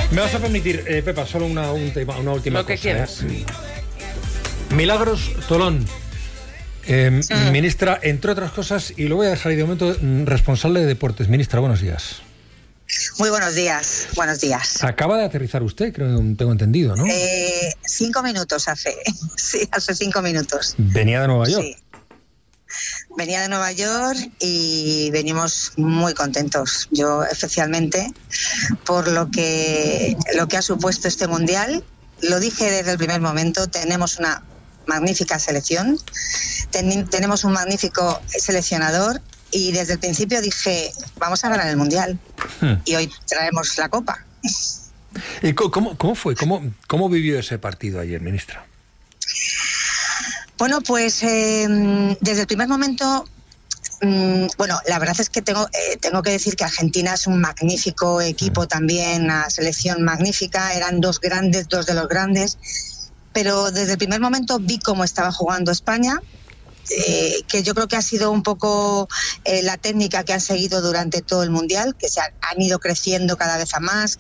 Me vas a permitir, Pepa, solo una última cosa. Lo que quieras. Milagros Tolón, ministra, entre otras cosas, y lo voy a dejar ahí de momento, responsable de deportes. Ministra, buenos días. Muy buenos días, buenos días. Acaba de aterrizar usted, creo que tengo entendido, ¿no? 5 minutos hace, sí, hace 5 minutos. Venía de Nueva York. Sí. Venía de Nueva York y venimos muy contentos. Yo especialmente por lo que ha supuesto este mundial. Lo dije desde el primer momento, tenemos una magnífica selección, tenemos un magnífico seleccionador y desde el principio dije, vamos a ganar el mundial. Y hoy traemos la copa. ¿Y cómo fue? ¿Cómo vivió ese partido ayer, ministra? Bueno, pues desde el primer momento, la verdad es que tengo que decir que Argentina es un magnífico equipo también, una selección magnífica, eran dos de los grandes, pero desde el primer momento vi cómo estaba jugando España, que yo creo que ha sido un poco la técnica que han seguido durante todo el Mundial, que han ido creciendo cada vez a más,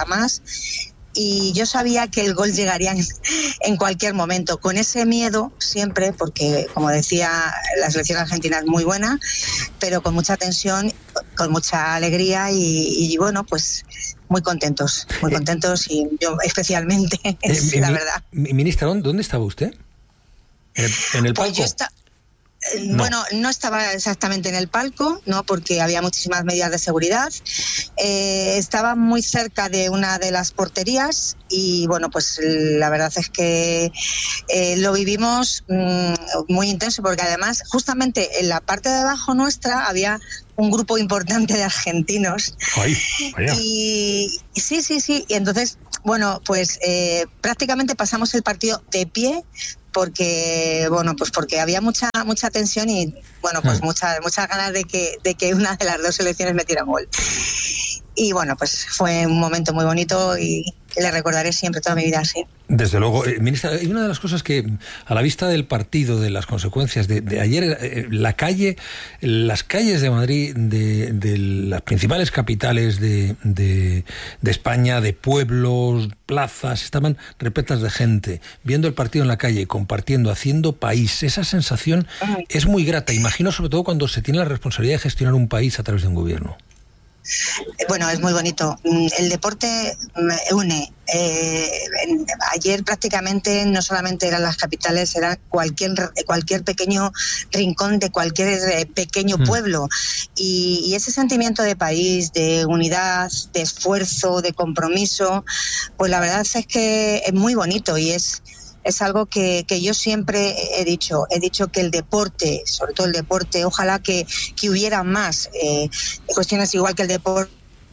y yo sabía que el gol llegaría en cualquier momento, con ese miedo siempre, porque como decía, la selección argentina es muy buena, pero con mucha tensión, con mucha alegría y bueno, pues muy contentos y yo especialmente, la verdad. Ministra, ¿dónde estaba usted? ¿En el palco? Pues Bueno, no estaba exactamente en el palco, no, porque había muchísimas medidas de seguridad. Estaba muy cerca de una de las porterías y bueno, pues la verdad es que lo vivimos muy intenso, porque además justamente en la parte de abajo nuestra había un grupo importante de argentinos. Ay, vaya. Y sí, y entonces, bueno, pues prácticamente pasamos el partido de pie, porque había mucha tensión y bueno, pues muchas ganas de que una de las dos selecciones metiera gol. Y bueno, pues fue un momento muy bonito y le recordaré siempre toda mi vida, sí. Desde luego. Ministra, hay una de las cosas que, a la vista del partido, de las consecuencias de ayer, las calles de Madrid, de las principales capitales de España, de pueblos, plazas, estaban repletas de gente, viendo el partido en la calle, compartiendo, haciendo país. Esa sensación es muy grata, imagino, sobre todo cuando se tiene la responsabilidad de gestionar un país a través de un gobierno. Bueno, es muy bonito. El deporte une. Ayer prácticamente no solamente eran las capitales, era cualquier pequeño rincón de cualquier pequeño pueblo. Y ese sentimiento de país, de unidad, de esfuerzo, de compromiso, pues la verdad es que es muy bonito y es algo que yo siempre he dicho que el deporte, sobre todo el deporte, ojalá que hubiera más cuestiones, igual que el deporte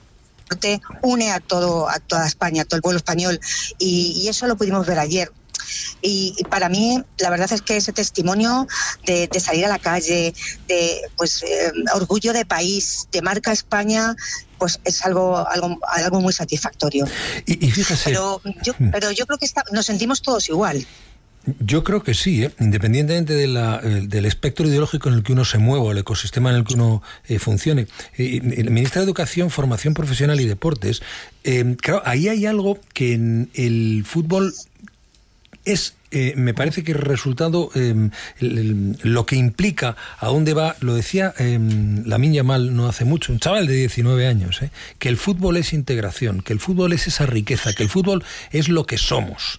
une a toda España, a todo el pueblo español, y eso lo pudimos ver ayer. Y para mí la verdad es que ese testimonio de salir a la calle, de orgullo de país, de marca España, pues es algo muy satisfactorio. Y fíjese, pero yo creo que nos sentimos todos igual. Yo creo que sí, independientemente del espectro ideológico en el que uno se mueva, el ecosistema en el que uno funcione. El ministro de Educación, Formación Profesional y Deportes, claro, ahí hay algo que en el fútbol es, me parece que el resultado, lo que implica, a dónde va, lo decía Lamine Yamal no hace mucho, un chaval de 19 años, que el fútbol es integración, que el fútbol es esa riqueza, que el fútbol es lo que somos.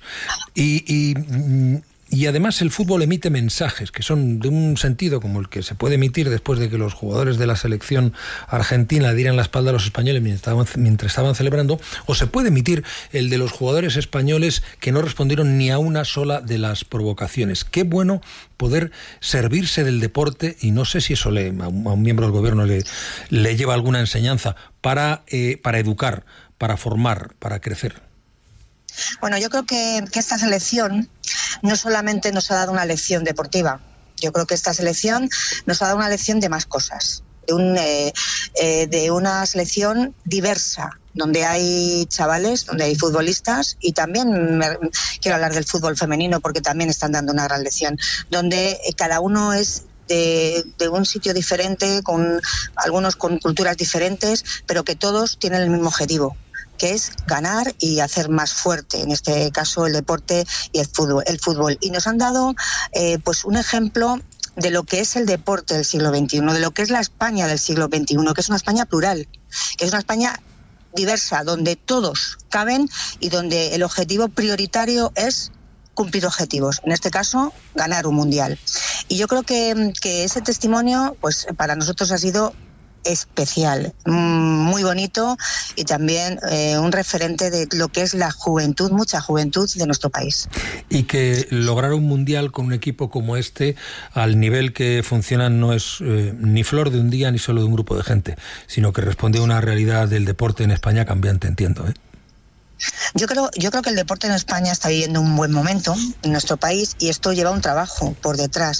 Y además el fútbol emite mensajes que son de un sentido como el que se puede emitir después de que los jugadores de la selección argentina dieran la espalda a los españoles mientras estaban celebrando, o se puede emitir el de los jugadores españoles que no respondieron ni a una sola de las provocaciones. Qué bueno poder servirse del deporte, y no sé si eso a un miembro del gobierno le lleva alguna enseñanza para educar, para formar, para crecer. Bueno, yo creo que esta selección no solamente nos ha dado una lección deportiva, yo creo que esta selección nos ha dado una lección de más cosas, de una selección diversa, donde hay chavales, donde hay futbolistas, y también quiero hablar del fútbol femenino porque también están dando una gran lección, donde cada uno es de un sitio diferente, con algunos con culturas diferentes, pero que todos tienen el mismo objetivo, que es ganar y hacer más fuerte, en este caso el deporte y el fútbol. Y nos han dado pues un ejemplo de lo que es el deporte del siglo XXI, de lo que es la España del siglo XXI, que es una España plural, que es una España diversa, donde todos caben y donde el objetivo prioritario es cumplir objetivos, en este caso ganar un mundial. Y yo creo que ese testimonio pues para nosotros ha sido especial, muy bonito, y también un referente de lo que es la juventud, mucha juventud de nuestro país. Y que lograr un mundial con un equipo como este, al nivel que funcionan, no es ni flor de un día ni solo de un grupo de gente, sino que responde a una realidad del deporte en España cambiante, entiendo, ¿eh? Yo creo que el deporte en España está viviendo un buen momento en nuestro país, y esto lleva un trabajo por detrás.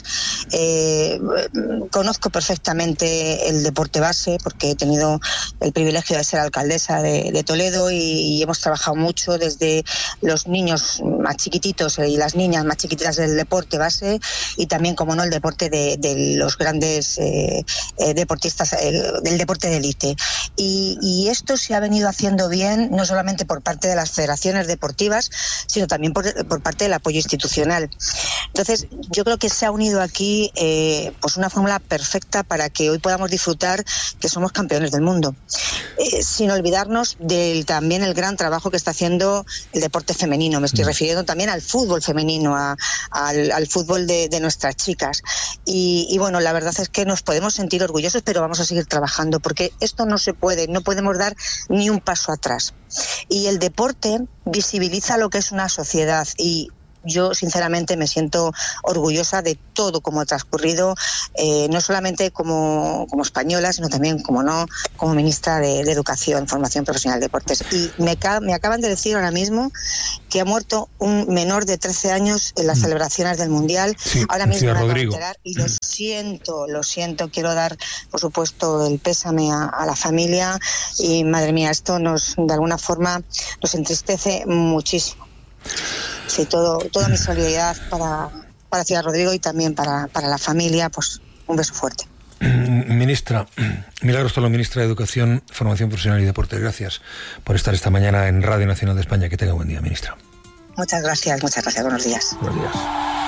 Conozco perfectamente el deporte base porque he tenido el privilegio de ser alcaldesa de Toledo, y hemos trabajado mucho desde los niños más chiquititos y las niñas más chiquititas del deporte base, y también, como no, el deporte de los grandes deportistas, del deporte de élite. Y esto se ha venido haciendo bien, no solamente por parte de las federaciones deportivas, sino también por parte del apoyo institucional. Entonces, yo creo que se ha unido aquí pues una fórmula perfecta para que hoy podamos disfrutar que somos campeones del mundo, sin olvidarnos también el gran trabajo que está haciendo el deporte femenino. Me estoy refiriendo también al fútbol femenino, al fútbol de nuestras chicas. Y bueno, la verdad es que nos podemos sentir orgullosos, pero vamos a seguir trabajando, porque esto no se puede, no podemos dar ni un paso atrás. Y el deporte visibiliza lo que es una sociedad, y yo sinceramente me siento orgullosa de todo como ha transcurrido, no solamente como española, sino también, como no, como ministra de Educación, Formación Profesional y Deportes. Y me acaban de decir ahora mismo que ha muerto un menor de 13 años en las celebraciones del Mundial. Sí, ahora mismo me acabo de Rodrigo. enterar, y lo siento, quiero dar, por supuesto, el pésame a la familia, y madre mía, esto de alguna forma nos entristece muchísimo. Sí, toda mi solidaridad para Ciudad Rodrigo, y también para la familia, pues un beso fuerte. Ministra, Milagros Tolo, ministra de Educación, Formación Profesional y Deporte, gracias por estar esta mañana en Radio Nacional de España. Que tenga buen día, ministra. Muchas gracias, buenos días. Buenos días.